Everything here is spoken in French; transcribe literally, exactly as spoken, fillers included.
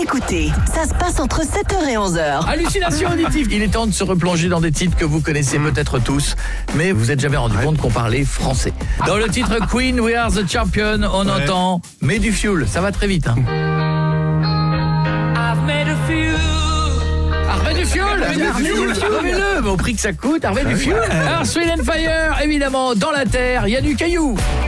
écoutez, ça se passe entre sept heures et onze heures. Hallucination auditive. Il est temps de se replonger dans des titres que vous connaissez peut-être tous, mais vous êtes jamais rendu compte qu'on parlait français. Dans le titre Queen, We Are the Champion, on ouais. entend « Mets du fuel ». Ça va très vite. Hein. I've made a fuel. Remets du fuel, remets-le, mais au prix que ça coûte, remets du fuel. Alors, Sweet and Fire, évidemment, dans la terre, il y a du caillou.